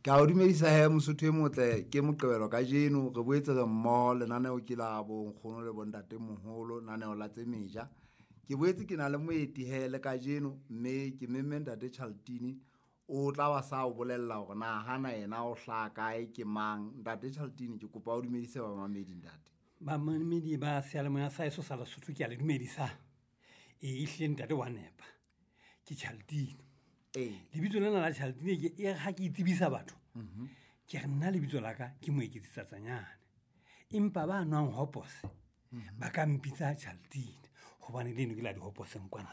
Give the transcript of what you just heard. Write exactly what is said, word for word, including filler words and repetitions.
Ka o dumedisa he Mosotho e motle ke Moqebelo ka jeno re boetse re mmoho lenaneo ke la bo nkgono le bontate moholo naneo la tse meja ke boetse ke na le moeti he le ka jeno mme ke memme ntate Charltini o tla ba sa o bolella hore na hana yena o hla kae ke mang ntate Charltini ke kopa o dumedise ba mamedi ntate ba mamedi ba sealemoya sa eso sa Lesotho ke a le dumedisa e ihle ntate wa nepa ke Charltini eh lebitso lena la Charltini ke e ga ke itsebisa batho ke re nna lebitso la ka ke moeketsetsatsanyane empa ba nwang hopose ba ka mpitsa Charltini hobane le no ke la di hopose nkwana